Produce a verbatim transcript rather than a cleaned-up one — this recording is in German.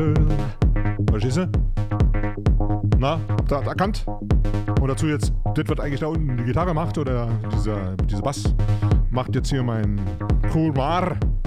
Verstehst du? Na, habt ihr erkannt? Und dazu jetzt, das, was eigentlich da unten die Gitarre macht, oder dieser, dieser Bass, macht jetzt hier mein Kumar.